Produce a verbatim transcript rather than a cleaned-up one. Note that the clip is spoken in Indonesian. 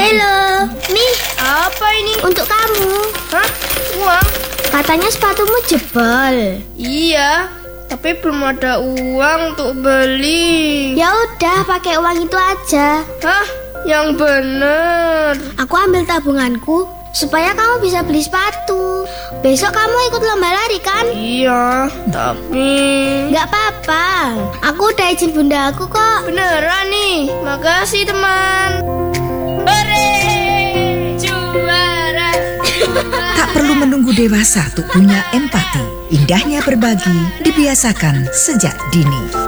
Hello, nih. Apa ini? Untuk kamu. Hah? Uang? Katanya sepatumu jebol. Iya, tapi belum ada uang untuk beli. Ya udah, pakai uang itu aja. Hah? Yang bener. Aku ambil tabunganku supaya kamu bisa beli sepatu. Besok kamu ikut lomba lari kan? Iya, tapi Gak apa-apa, aku udah izin bunda aku kok. beneran nih. Makasih teman. Hore! Juara. Tak perlu menunggu dewasa untuk punya empati. Indahnya berbagi dibiasakan sejak dini.